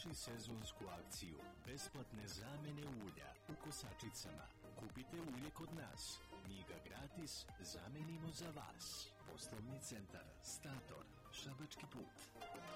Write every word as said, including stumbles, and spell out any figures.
završi sezonsku akciju besplatne zamene ulja u kosačicama. Kupite ulje kod nas, mi ga gratis zamenimo za vas. Poslovni centar Stator, Šabački put.